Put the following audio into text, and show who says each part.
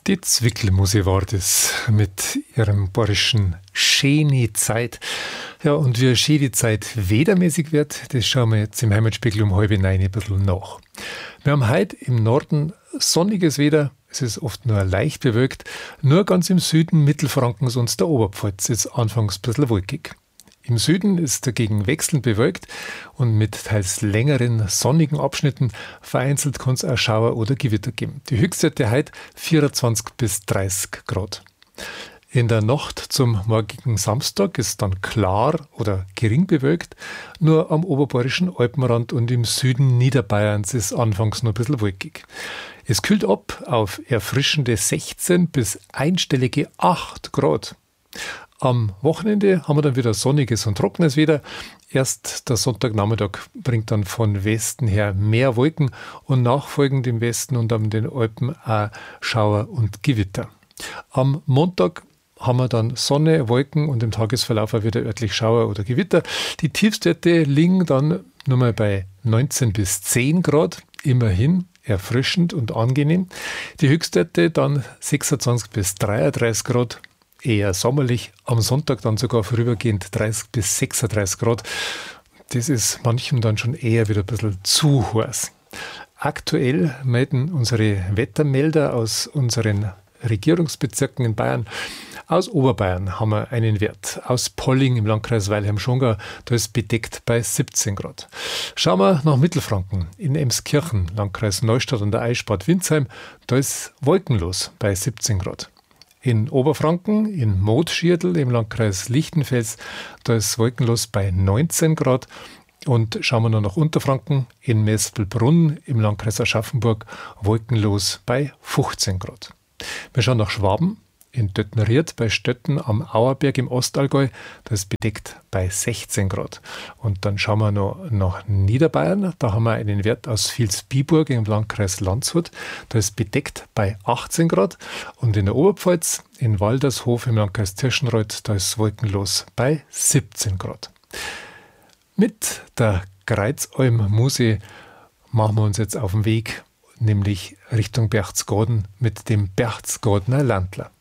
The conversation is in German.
Speaker 1: Die Zwickelmusik war das mit ihrem bayerischen schöne Zeit. Ja, und wie schön die Zeit wettermäßig wird, das schauen wir jetzt im Heimatspiegel um 8:30 ein bisschen nach. Wir haben heute im Norden sonniges Wetter. Es ist oft nur leicht bewölkt. Nur ganz im Süden Mittelfrankens und der Oberpfalz ist anfangs ein bisschen wolkig. Im Süden ist dagegen wechselnd bewölkt und mit teils längeren sonnigen Abschnitten. Vereinzelt kann es auch Schauer oder Gewitter geben. Die Höchstwerte heute 24 bis 30 Grad. In der Nacht zum morgigen Samstag ist dann klar oder gering bewölkt. Nur am oberbayerischen Alpenrand und im Süden Niederbayerns ist anfangs noch ein bisschen wolkig. Es kühlt ab auf erfrischende 16 bis einstellige 8 Grad. Am Wochenende haben wir dann wieder sonniges und trockenes Wetter. Erst der Sonntagnachmittag bringt dann von Westen her mehr Wolken und nachfolgend im Westen und an den Alpen auch Schauer und Gewitter. Am Montag haben wir dann Sonne, Wolken und im Tagesverlauf auch wieder örtlich Schauer oder Gewitter. Die Tiefstwerte liegen dann nur mal bei 19 bis 10 Grad, immerhin erfrischend und angenehm. Die Höchstwerte dann 26 bis 33 Grad. Eher sommerlich, am Sonntag dann sogar vorübergehend 30 bis 36 Grad. Das ist manchem dann schon eher wieder ein bisschen zu heiß. Aktuell melden unsere Wettermelder aus unseren Regierungsbezirken in Bayern. Aus Oberbayern haben wir einen Wert. Aus Polling im Landkreis Weilheim-Schongau, da ist bedeckt bei 17 Grad. Schauen wir nach Mittelfranken. In Emskirchen, Landkreis Neustadt an der Eichsbad-Windsheim, da ist wolkenlos bei 17 Grad. In Oberfranken, in Mooschierdl im Landkreis Lichtenfels, da ist wolkenlos bei 19 Grad. Und schauen wir noch nach Unterfranken, in Mespelbrunn im Landkreis Aschaffenburg, wolkenlos bei 15 Grad. Wir schauen nach Schwaben, in Döttenried bei Stötten am Auerberg im Ostallgäu, da ist bedeckt bei 16 Grad. Und dann schauen wir noch nach Niederbayern, da haben wir einen Wert aus Vilsbiburg im Landkreis Landshut, da ist bedeckt bei 18 Grad. Und in der Oberpfalz, in Waldershof im Landkreis Tirschenreuth, da ist wolkenlos bei 17 Grad. Mit der Kreuzalm-Muse machen wir uns jetzt auf den Weg, nämlich Richtung Berchtesgaden mit dem Berchtesgadener Landler.